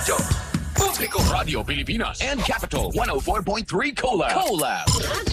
Radyo Publico Radio Pilipinas and Capital 104.3 Collab.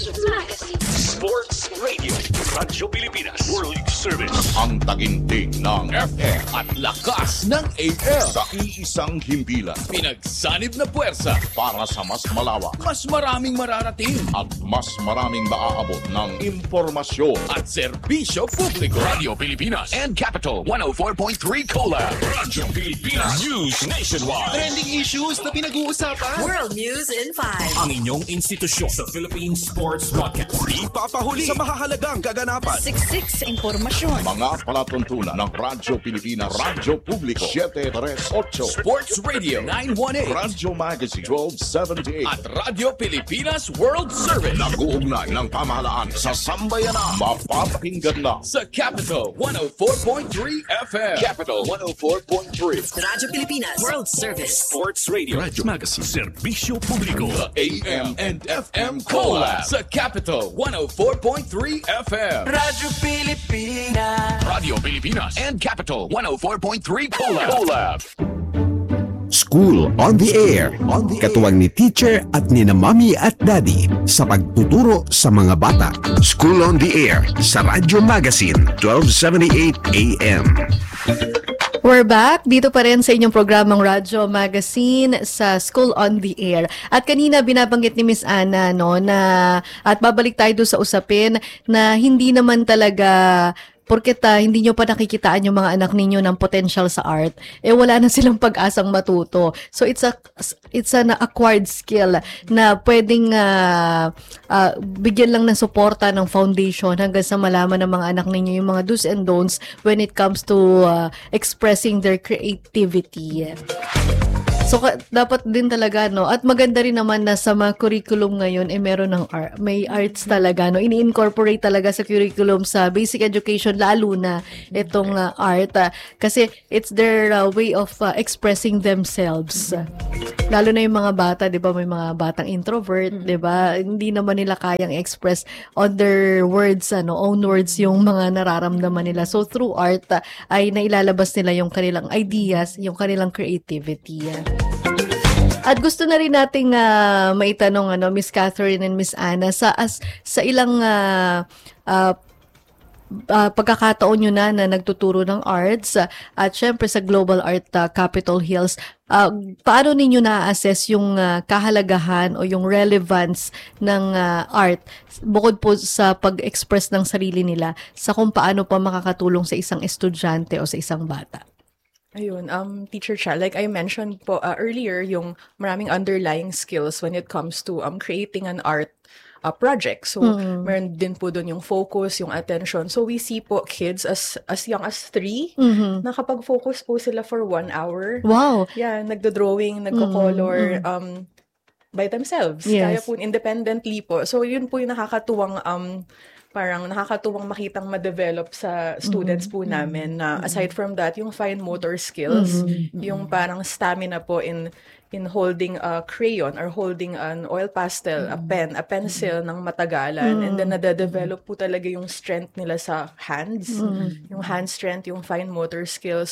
Sports Radio Radyo Pilipinas World Service. Ang taginting ng FM at lakas ng AM. sa iisang himpilan Pinagsanib na puwersa para sa mas malawak mas maraming mararating at mas maraming maaabot ng impormasyon. at serbisyo publiko. Radio Pilipinas and Capital 104.3 Collab. Radyo Pilipinas News Nationwide. Trending issues na pinag-uusapan. World News in 5. Ang inyong institusyon sa Philippine Sports Broadcast. Ipapahuli sa mahahalagang kaganapan. Siksik impormasyon. Mga palatuntunan ng Radyo Pilipinas, Radyo Publiko 738, Sports Radio 918 Radyo Magazine 1278 at Radio Pilipinas World Service. nag-uugnay ng pamahalaan sa sambayanan. Mapapakinggan na Sa Capital 104.3 FM. Capital 104.3. Radyo Pilipinas World Service. Sports Radio. Radyo Magazine. Serbisyo Publiko. The AM and FM Collab. Sa Capital 104.3 FM. Radyo Pilipinas. Radio Pilipinas and Capital 104.3 Collab. School on the Air. Katuwang ni teacher at ni na mommy at daddy sa pagtuturo sa mga bata. School on the Air sa Radyo Magazine 1278 AM. We're back dito pa rin sa inyong programang Radyo Magazine sa School on the Air. At kanina binabanggit ni Miss Ana no na at babalik tayo doon sa usapin na hindi naman talaga porket hindi nyo pa nakikitaan yung mga anak ninyo ng potential sa art, wala na silang pag-asang matuto. So it's an acquired skill na pwedeng bigyan lang ng suporta ng foundation hanggang sa malaman ng mga anak ninyo yung mga do's and don'ts when it comes to expressing their creativity. So dapat din talaga no, at maganda rin naman na sa mga curriculum ngayon meron ng may arts talaga no, ini-incorporate talaga sa curriculum sa basic education lalo na itong art kasi it's their way of expressing themselves. Lalo na yung mga bata, 'di ba, may mga batang introvert, 'di ba? Hindi naman nila kayang express on their words own words yung mga nararamdaman nila. So through art ay nailalabas nila yung kanilang ideas, yung kanilang creativity. At gusto na rin nating maitanong Miss Catherine and Miss Ana sa ilang pagkakataon nyo na nagtuturo ng arts at syempre sa Global Art Capitol Hills, paano ninyo na-assess yung kahalagahan o yung relevance ng art bukod po sa pag-express ng sarili nila sa kung paano pa makakatulong sa isang estudyante o sa isang bata? Ayun, Teacher Cha, like I mentioned po earlier, yung maraming underlying skills when it comes to creating an art project. So, meron din po doon yung focus, yung attention. So, we see po kids as young as 3, nakapag-focus po sila for 1 hour. Wow! Yeah, nagdo-drawing, nagko-color, by themselves. Yes. Kaya po independently po. So, yun po yung nakakatuwang parang nakakatuwang makitang ma-develop sa students po namin na aside from that, yung fine motor skills, yung parang stamina po in holding a crayon or holding an oil pastel, a pen, a pencil ng matagalan, and then nade-develop po talaga yung strength nila sa hands, yung hand strength, yung fine motor skills,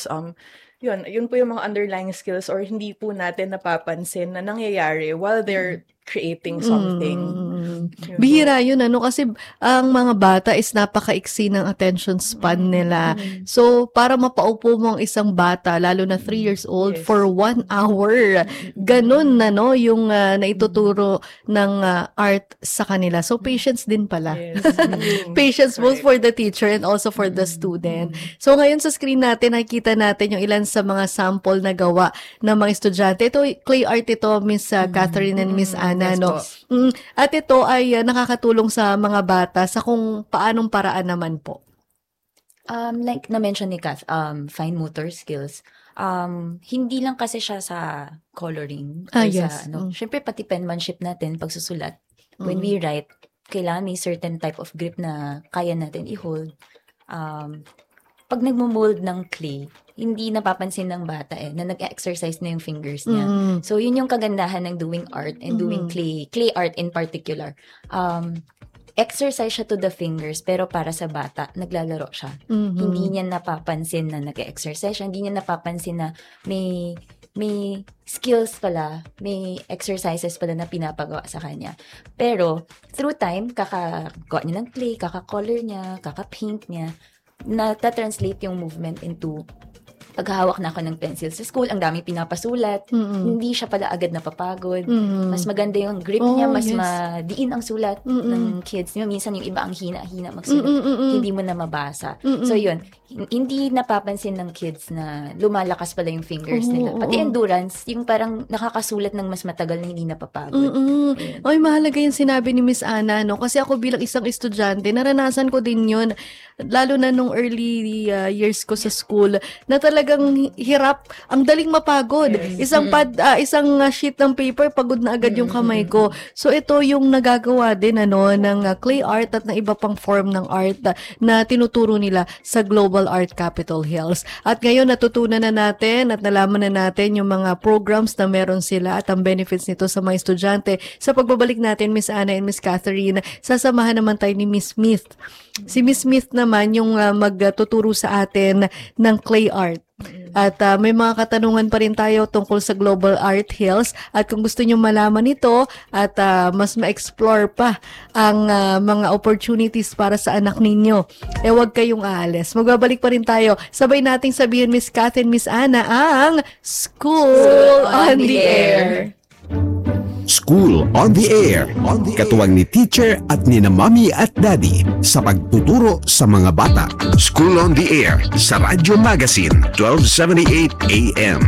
yun po yung mga underlying skills or hindi po natin napapansin na nangyayari while they're creating something. Bihira yun kasi ang mga bata is napakaiksi ng attention span nila. So para mapaupo mo ang isang bata lalo na 3 years old for 1 hour, ganun na yung naituturo ng art sa kanila. So patience din pala. Patience both for the teacher and also for the student. So ngayon sa screen natin nakikita natin yung ilan sa mga sample na gawa ng mga estudyante. Ito clay art ito, Miss Catherine and Miss Ana. At ito ay nakakatulong sa mga bata sa kung paanong paraan naman po. Like na-mention ni Kath, fine motor skills. Hindi lang kasi siya sa coloring. Yes. Syempre pati penmanship natin, pagsusulat. When we write, kailangan may certain type of grip na kaya natin i-hold. Pag nagmo-mold ng clay, hindi napapansin ng bata na nag-exercise na yung fingers niya. So, yun yung kagandahan ng doing art and doing clay art in particular. Exercise siya to the fingers, pero para sa bata, naglalaro siya. Hindi niya napapansin na nag-exercise siya, hindi niya napapansin na may may skills pala, may exercises pala na pinapagawa sa kanya. Pero, through time, kakagawa niya ng clay, kaka-color niya, kaka-paint niya, na-translate yung movement into paghahawak na ako ng pencil sa school, ang dami pinapasulat, hindi siya pala agad napapagod, mas maganda yung grip niya, mas madiin ang sulat ng kids niyo. Minsan yung iba ang hina-hina magsulat, hindi mo na mabasa. So yun, hindi napapansin ng kids na lumalakas pala yung fingers nila. Pati endurance, yung parang nakakasulat ng mas matagal na hindi napapagod. Ay, mahalaga yung sinabi ni Miss Ana, no? Kasi ako bilang isang estudyante, naranasan ko din yun, lalo na nung early years ko sa school, na talagang hirap, ang daling mapagod. Isang sheet ng paper, pagod na agad yung kamay ko. So ito yung nagagawa din ng clay art at ng iba pang form ng art na tinuturo nila sa Global Art Capitol Hills. At ngayon natutunan na natin at nalaman na natin yung mga programs na meron sila at ang benefits nito sa mga estudyante. Sa pagbabalik natin, Miss Ana and Miss Catherine, sasamahan naman tayo ni Miss Smith. Si Miss Smith naman yung magtuturo sa atin ng clay art. At may mga katanungan pa rin tayo tungkol sa Global Art Hills. At kung gusto nyo malaman ito at mas ma-explore pa ang mga opportunities para sa anak ninyo, huwag kayong aalis. Magbabalik pa rin tayo. Sabay nating sabihin, Miss Kath and Miss Ana, ang School on the Air. School on the Air. Katuwang ni teacher at ni na mommy at daddy sa pagtuturo sa mga bata. School on the Air sa Radyo Magazine 1278 AM.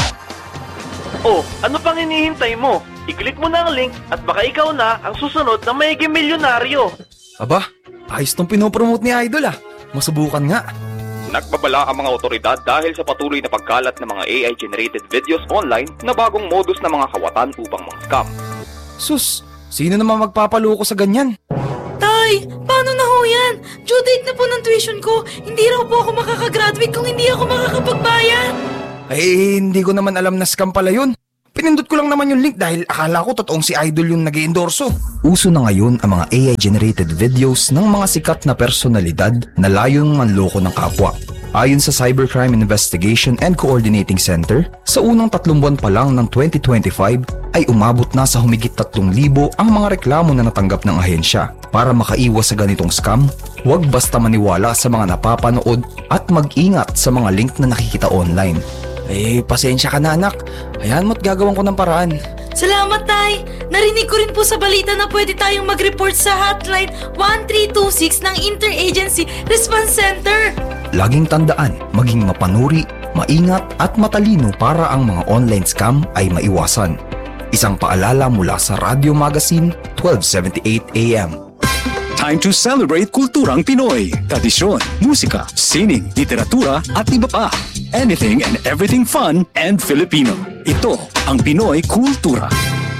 Oh, ano pang hinihintay mo? I-click mo na ang link at baka ikaw na ang susunod na magiging milyonaryo. Aba, ayos tong pinopromote ni Idol ah. Masubukan nga. Nagbabala ang mga otoridad dahil sa patuloy na pagkalat ng mga AI-generated videos online na bagong modus ng mga kawatan upang mga scam. Sus, sino naman magpapaloko sa ganyan? Tay, paano na ho yan? Due date na po ng tuition ko. Hindi raw po ako makakagraduate kung hindi ako makakapagbayad. Ay, hindi ko naman alam na scam pala yun. Pinindot ko lang naman yung link dahil akala ko totoong si Idol yung nag-iendorso. Uso na ngayon ang mga AI-generated videos ng mga sikat na personalidad na layong manloko ng kapwa. Ayon sa Cybercrime Investigation and Coordinating Center, sa unang 3 buwan pa lang ng 2025 ay umabot na sa humigit 3,000 ang mga reklamo na natanggap ng ahensya. Para makaiwas sa ganitong scam, huwag basta maniwala sa mga napapanood at mag-ingat sa mga link na nakikita online. Pasensya ka na anak. Hayaan mo't gagawin ko ng paraan. Salamat, Tay. Narinig ko rin po sa balita na pwede tayong mag-report sa hotline 1326 ng Interagency Response Center. Laging tandaan, maging mapanuri, maingat at matalino para ang mga online scam ay maiwasan. Isang paalala mula sa Radio Magazine 1278 AM. Time to celebrate kulturang Pinoy. Tradisyon, musika, sining, literatura at iba pa. Anything and everything fun and Filipino. Ito ang Pinoy Kultura.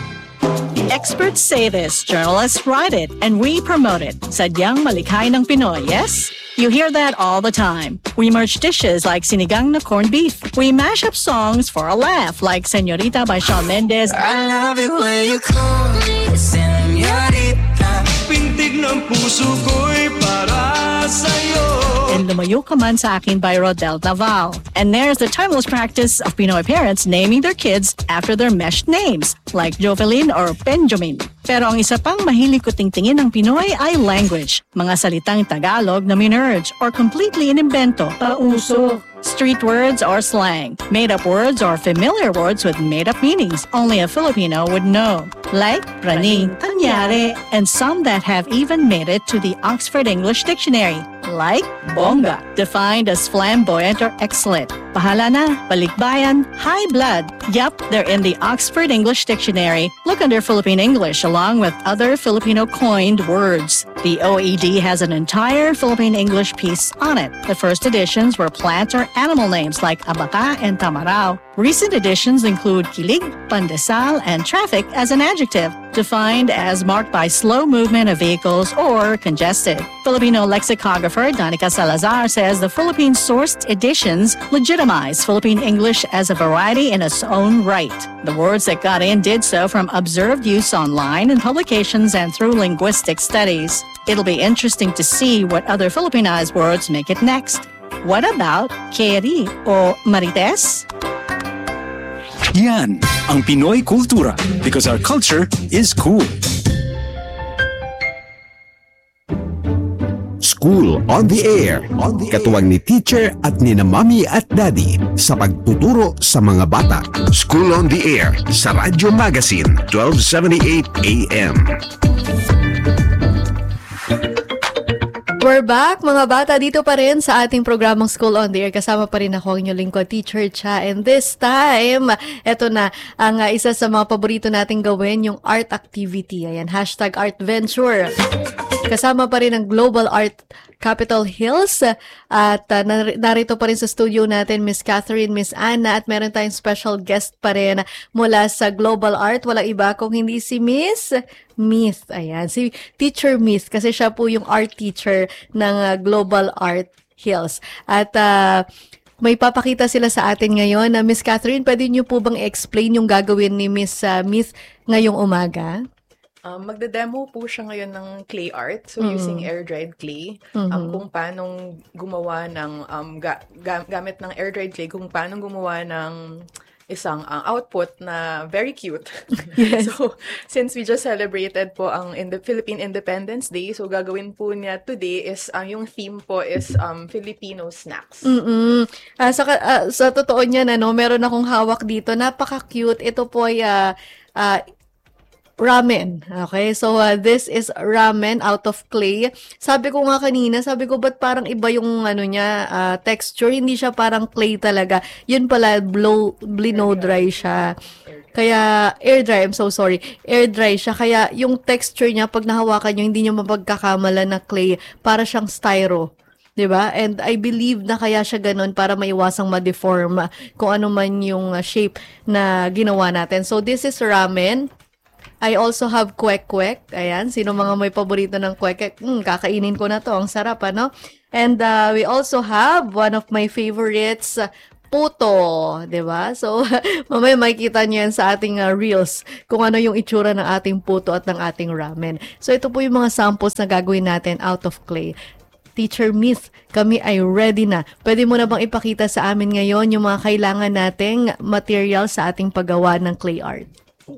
Experts say this, journalists write it, and we promote it. Sadyang malikhay ng Pinoy, yes? You hear that all the time. We merge dishes like sinigang na corned beef. We mash up songs for a laugh like Señorita by Shawn Mendes. I love it when you call me Señorita. Pintig ng puso ko'y para sa'yo. And Lumayo Ka Man Sa Akin by Rodel Naval. And there's the timeless practice of Pinoy parents naming their kids after their meshed names, like Jovelyn or Benjamin. Pero ang isa pang mahilig ko tingtingin ng Pinoy ay language. Mga salitang Tagalog na minerge or completely inimbento. Pauso. Street words or slang. Made-up words or familiar words with made-up meanings only a Filipino would know. Like praning, tanyare, and some that have even made it to the Oxford English Dictionary. Like bongga, defined as flamboyant or excellent. Pahala na, balikbayan, high blood. Yup, they're in the Oxford English Dictionary. Look under Philippine English along with other Filipino coined words. The OED has an entire Philippine English piece on it. The first editions were plant or animal names like abaca and tamarao. Recent editions include kilig, pandesal, and traffic as an adjective, defined as marked by slow movement of vehicles or congested. Filipino lexicographer Danica Salazar says the Philippine-sourced editions legitimize Philippine English as a variety in its own right. The words that got in did so from observed use online in publications and through linguistic studies. It'll be interesting to see what other Filipinized words make it next. What about Keri or Marites? Yan ang Pinoy Kultura because our culture is cool. School on the Air. Katuwang ni teacher at ni na mommy at daddy sa pagtuturo sa mga bata. School on the Air sa Radyo Magazine 1278 AM. We're back, mga bata. Dito pa rin sa ating programang School on the Air. Kasama pa rin ako ang inyong lingkod, Teacher Cha. And this time, eto na, ang isa sa mga paborito nating gawin, yung art activity. Ayan, #ArtVenture. Kasama pa rin ang Global Art Capitol Hills. At narito pa rin sa studio natin, Miss Catherine, Miss Anna. At meron tayong special guest pa rin mula sa Global Art. Walang iba kung hindi si Miss Myth. Ayan, si Teacher Myth. Kasi siya po yung art teacher ng Global Art Hills. At may papakita sila sa atin ngayon. Miss Catherine, pwede niyo po bang explain yung gagawin ni Miss Myth ngayong umaga? Magde-demo po siya ngayon ng clay art. So, using air-dried clay. Kung paano gumawa ng, gamit ng air-dried clay, kung paano gumawa ng isang output na very cute. Yes. So, since we just celebrated po ang Philippine Independence Day, so gagawin po niya today is, yung theme po is Filipino snacks. Sa totoo niyan, meron akong hawak dito. Napaka-cute. Ito po ay ramen. Okay? So, this is ramen out of clay. Sabi ko nga kanina, ba't parang iba yung texture? Hindi siya parang clay talaga. Yun pala, blow dry siya. Kaya, air dry, I'm so sorry. Air dry siya. Kaya, yung texture niya, pag nahawakan nyo, hindi nyo mapagkakamala na clay. Para siyang styro. Diba? And I believe na kaya siya ganun para maiwasang ma-deform kung ano man yung shape na ginawa natin. So, this is ramen. I also have kwek-kwek. Ayan, sino mga may paborito ng kwek-kwek? Kakainin ko na to. Ang sarap, ano? And we also have one of my favorites, puto. Diba? So, mamaya makikita niyo yan sa ating reels kung ano yung itsura ng ating puto at ng ating ramen. So, ito po yung mga samples na gagawin natin out of clay. Teacher Myth, kami ay ready na. Pwede mo na bang ipakita sa amin ngayon yung mga kailangan nating material sa ating paggawa ng clay art?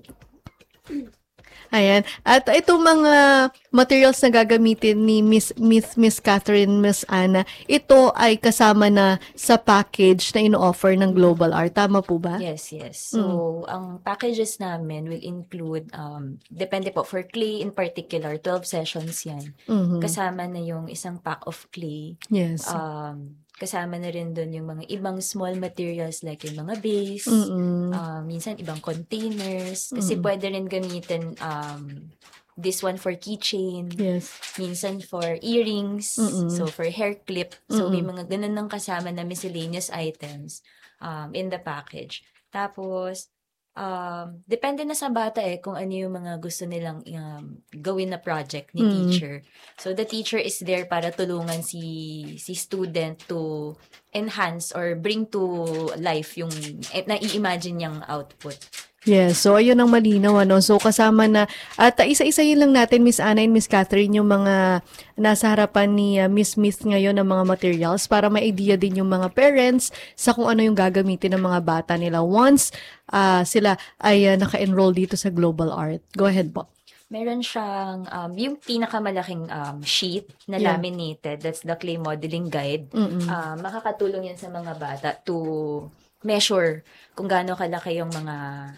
Ayan. At itong mga materials na gagamitin ni Miss Catherine, Miss Anna, ito ay kasama na sa package na ino-offer ng Global Art. Tama po ba? Yes. So, ang packages namin will include, depende po, for clay in particular, 12 sessions yan. Kasama na yung isang pack of clay. Yes. Kasama na rin doon yung mga ibang small materials like yung mga base, minsan ibang containers, kasi pwede rin gamitin this one for keychain, minsan for earrings, so for hair clip, so may mga ganun ng kasama na miscellaneous items in the package. Tapos, depende na sa bata kung ano yung mga gusto nilang gawin na project ni teacher. So, the teacher is there para tulungan si student to enhance or bring to life yung na-i-imagine niyang output. Yes, so ayun ang malinaw, ano. So kasama na, at isa-isayin lang natin, Miss Anna and Miss Catherine, yung mga nasa harapan ni Miss Myth ngayon ng mga materials para may idea din yung mga parents sa kung ano yung gagamitin ng mga bata nila once sila ay naka-enroll dito sa Global Art. Go ahead po. Meron siyang, yung pinakamalaking sheet na laminated, that's the clay modeling guide. Makakatulong yan sa mga bata to measure kung gaano kalaki yung mga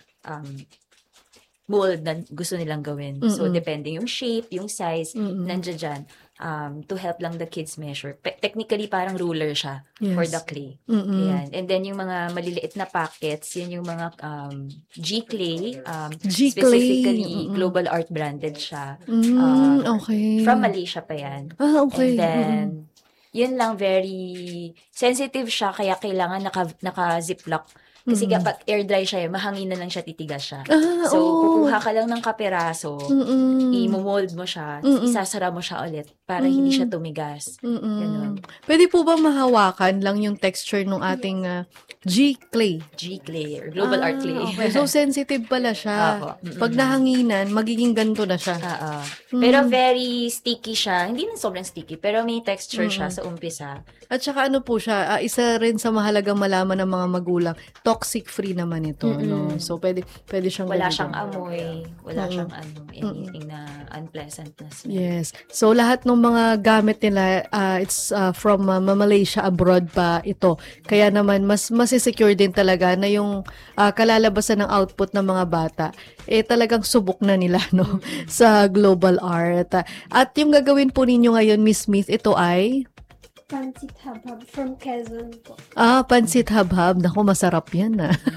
mold na gusto nilang gawin. So, depende yung shape, yung size, nandiyan dyan. To help lang the kids measure. Technically, parang ruler siya for the clay. Ayan. And then, yung mga maliliit na packets, yun yung mga G-Clay. Specifically, Global Art branded siya. Okay. From Malaysia pa yan. Okay. And then, yun lang, very sensitive siya, kaya kailangan naka-ziplock. Kasi kapag air dry siya, mahanginan lang siya, titigas siya. So, kukuha ka lang ng kapiraso, i-mold mo siya, isasara mo siya ulit para hindi siya tumigas. Ganun. Pwede po ba mahawakan lang yung texture ng ating G-Clay? G-Clay or Global Art Clay. Okay. So, sensitive pala siya. Pag nahanginan, magiging ganito na siya. Pero very sticky siya. Hindi na sobrang sticky, pero may texture siya sa umpisa. At saka ano po siya, isa rin sa mahalagang malaman ng mga magulang, toxic free naman ito, no? So pwede siyang Wala gamitin. siyang amoy, wala siyang anything na unpleasant na smell. Yes. So lahat ng mga gamit nila it's from Malaysia, abroad pa ito. Kaya naman mas secure din talaga na yung kalalabasan ng output ng mga bata talagang subok na nila, no, sa global art. At yung gagawin po ninyo ngayon, Miss Smith, ito ay Pansit Habhab from Quezon po. Pansit Habhab. Naku, masarap yan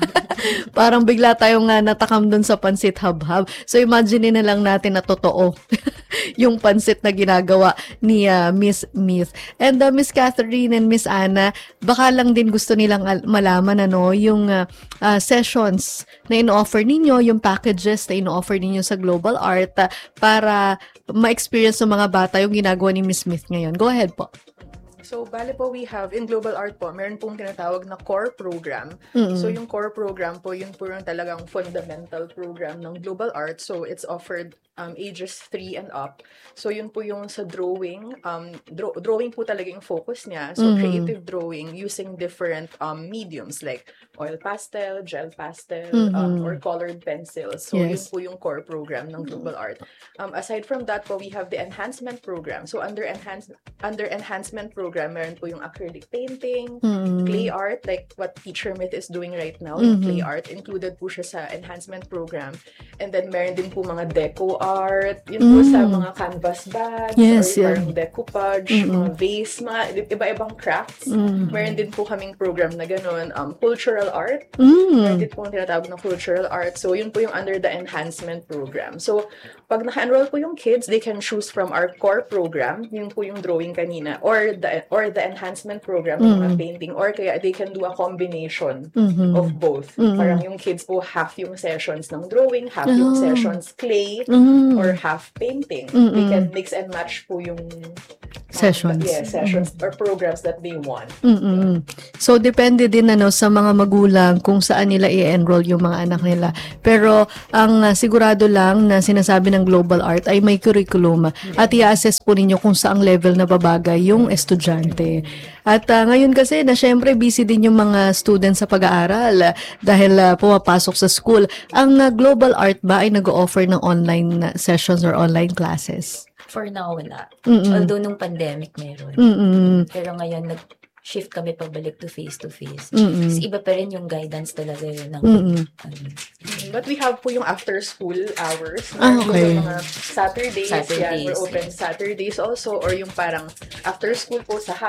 Parang bigla tayong natakam dun sa Pansit Habhab. So imagine na lang natin na totoo yung pansit na ginagawa ni Miss Smith. And Miss Catherine and Miss Anna, baka lang din gusto nilang malaman yung sessions na ino-offer ninyo, yung packages na ino-offer ninyo sa Global Art para ma-experience ng mga bata yung ginagawa ni Miss Smith ngayon. Go ahead po. So, bale po, we have, in Global Art po, meron pong tinatawag na core program. So, yung core program po, yun po yung talagang fundamental program ng Global Art. So, it's offered ages 3 and up. So, yun po yung sa drawing. Drawing po talaga yung focus niya. So, creative drawing using different mediums like oil pastel, gel pastel, or colored pencils. So, yun po yung core program ng Global Art. Aside from that po, we have the enhancement program. So, under enhancement program, meron po yung acrylic painting, clay art, like what Teacher Myth is doing right now, yung clay art, included po siya sa enhancement program. And then, meron din po mga deco art, yun po sa mga canvas bags, or parang decoupage, mga vase, mga iba-ibang crafts. Meron din po kaming program na ganun, cultural art. Meron din po ang tinatawag na cultural art. So, yun po yung under the enhancement program. So, pag naka-enroll po yung kids, they can choose from our core program, yun po yung drawing kanina, or the enhancement program, mga painting, or kaya they can do a combination of both. Parang yung kids po, half yung sessions ng drawing, half yung sessions clay, or half painting. They can mix and match po yung sessions. Sessions or programs that they want. So, depende din sa mga magulang kung saan nila i-enroll yung mga anak nila. Pero, ang sigurado lang na sinasabi ng Global Art ay may curriculum at i-assess po ninyo kung saang level na babagay yung estudyante. At ngayon kasi na syempre busy din yung mga students sa pag-aaral dahil pumapasok sa school. Ang Global Art ba ay nag-offer ng online sessions or online classes? For now, wala. Although nung pandemic meron. Pero ngayon, shift kami pabalik to face-to-face. Kasi iba pa rin yung guidance talaga yun. But we have po yung after-school hours. Okay. Yung mga Saturdays. We're open Saturdays also. Or yung parang after-school po sa